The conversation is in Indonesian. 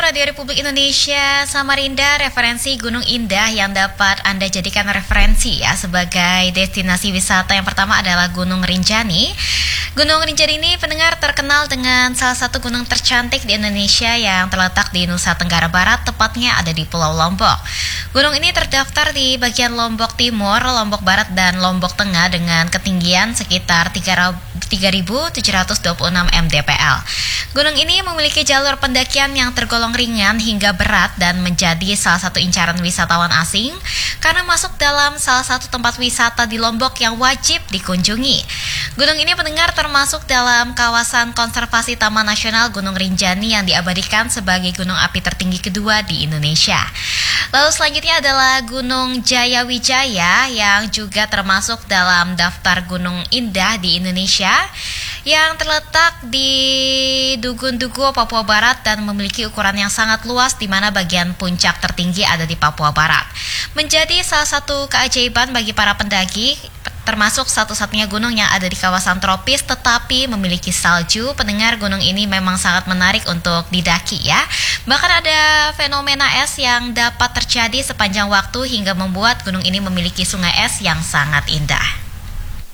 Radio Republik Indonesia Samarinda, referensi Gunung Indah yang dapat Anda jadikan referensi ya sebagai destinasi wisata. Yang pertama adalah Gunung Rinjani. Gunung Rinjani ini pendengar terkenal dengan salah satu gunung tercantik di Indonesia yang terletak di Nusa Tenggara Barat, tepatnya ada di Pulau Lombok. Gunung ini terdaftar di bagian Lombok Timur, Lombok Barat, dan Lombok Tengah dengan ketinggian sekitar 3.726 mdpl. Gunung ini memiliki jalur pendakian yang tergolong ringan hingga berat dan menjadi salah satu incaran wisatawan asing karena masuk dalam salah satu tempat wisata di Lombok yang wajib dikunjungi. Gunung ini pendengar termasuk dalam kawasan konservasi Taman Nasional Gunung Rinjani yang diabadikan sebagai gunung api tertinggi kedua di Indonesia. Lalu selanjutnya adalah Gunung Jayawijaya yang juga termasuk dalam daftar gunung indah di Indonesia yang terletak di Dugun-Dugo, Papua Barat dan memiliki ukuran yang sangat luas di mana bagian puncak tertinggi ada di Papua Barat. Menjadi salah satu keajaiban bagi para pendaki, termasuk satu-satunya gunung yang ada di kawasan tropis tetapi memiliki salju. Pendengar, gunung ini memang sangat menarik untuk didaki ya. Bahkan ada fenomena es yang dapat terjadi sepanjang waktu hingga membuat gunung ini memiliki sungai es yang sangat indah.